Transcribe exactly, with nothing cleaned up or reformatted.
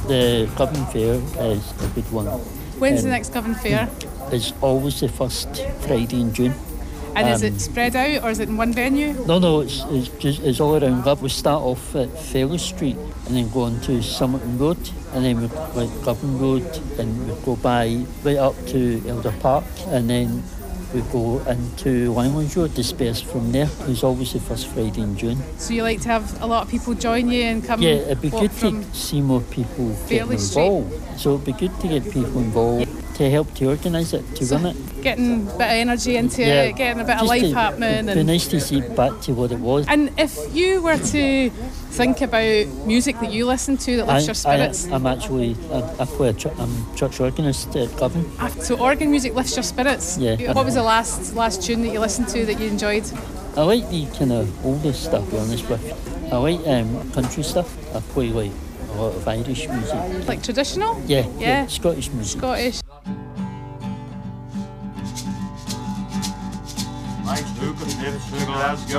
The Govan Fair is a good one. When's Um, the next Govan Fair? It's always the first Friday in June. And is um, it spread out or is it in one venue? No, no, it's, it's just it's all around Govan. We start off at Fairley Street and then go on to Somerton Road, and then we like Govan Road, and we go by right up to Elder Park, and then we go into Langlands Road, disperse from there. It's always the first Friday in June. So you like to have a lot of people join you and come? Yeah, it'd be walk good from to see more people getting Fairley Street. involved. So it'd be good to get people involved to help to organise it, to So run it. getting a bit of energy into Yeah, it, getting a bit of just life to- happening. It'd be And, nice to see it back to what it was. and if you were to think about music that you listen to that lifts your spirits, I, I'm actually, I, I play a ch- I'm church organist at Govan. Ah, so organ music lifts your spirits. Yeah. What was the last last tune that you listened to that you enjoyed? I like the kind of older stuff, to be honest with. I like um, country stuff. I play like a lot of Irish music. Like traditional? Yeah, yeah, Yeah. Scottish music. Scottish. Mike's Lucas, David Sugar,